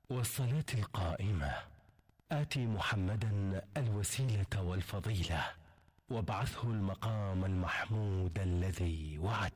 والصلاة القائمة آت محمدا الوسيلة والفضيلة وابعثه المقام المحمود الذي وعد.